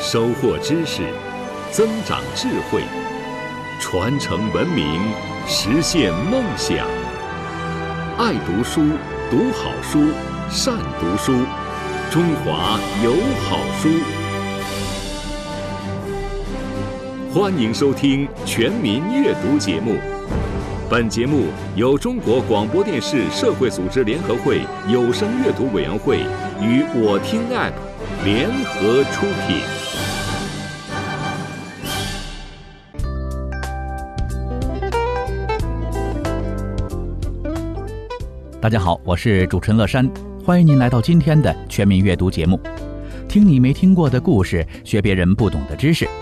收获知识，增长智慧，传承文明，实现梦想。爱读书，读好书，善读书，中华有好书。欢迎收听全民阅读节目。本节目由中国广播电视社会组织联合会有声阅读委员会与我听 App 联合出品。 大家好，我是主持人乐山，欢迎您来到今天的全民阅读节目，听你没听过的故事，学别人不懂的知识。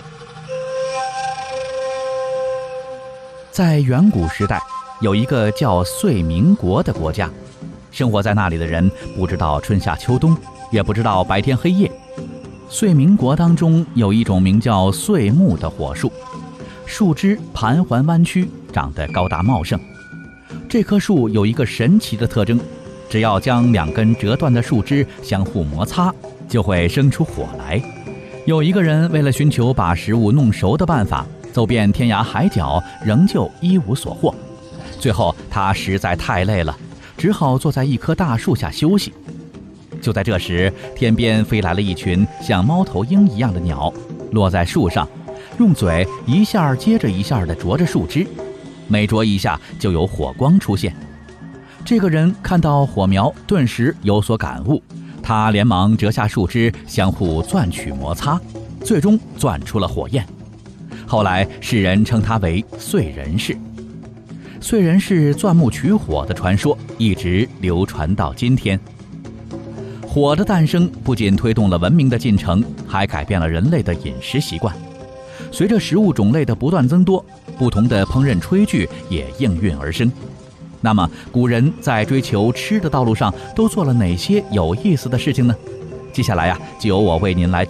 在远古时代，有一个叫遂民国的国家，生活在那里的人不知道春夏秋冬，也不知道白天黑夜。遂民国当中有一种名叫遂木的火树，树枝盘环弯曲，长得高大茂盛。这棵树有一个神奇的特征，只要将两根折断的树枝相互摩擦，就会生出火来。有一个人为了寻求把食物弄熟的办法，走遍天涯海角，仍旧一无所获。最后他实在太累了，只好坐在一棵大树下休息。就在这时，天边飞来了一群像猫头鹰一样的鸟，落在树上，用嘴一下接着一下地啄着树枝，每啄一下就有火光出现。这个人看到火苗，顿时有所感悟，他连忙折下树枝，相互钻取摩擦，最终钻出了火焰。后来世人称他为燧人氏。燧人氏钻木取火的传说一直流传到今天。火的诞生不仅推动了文明的进程，还改变了人类的饮食习惯。随着食物种类的不断增多，不同的烹饪炊具也应运而生。那么古人在追求吃的道路上都做了哪些有意思的事情呢？接下来就由我为您来